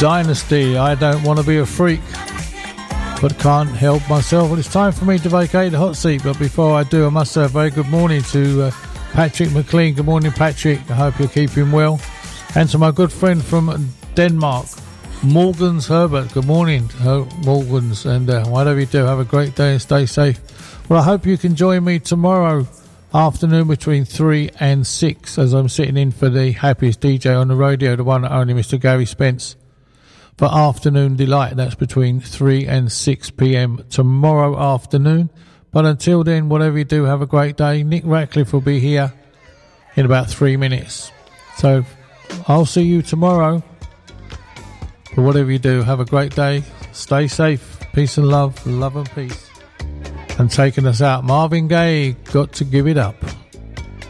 Dynasty, I don't want to be a freak, but can't help myself. Well, it's time for me to vacate the hot seat, but before I do, I must say a very good morning to Patrick McLean. Good morning, Patrick. I hope you're keeping well. And to my good friend from Denmark, Morgans Herbert. Good morning, Morgans, and whatever you do, have a great day and stay safe. Well, I hope you can join me tomorrow afternoon between 3 and 6 as I'm sitting in for the happiest DJ on the radio, the one and only Mr. Gary Spence, for Afternoon Delight. That's between 3 and 6 p.m. tomorrow afternoon. But until then, whatever you do, have a great day. Nick Ratcliffe will be here in about 3 minutes. So I'll see you tomorrow. But whatever you do, have a great day. Stay safe. Peace and love. Love and peace. And taking us out, Marvin Gaye, Got to Give It Up.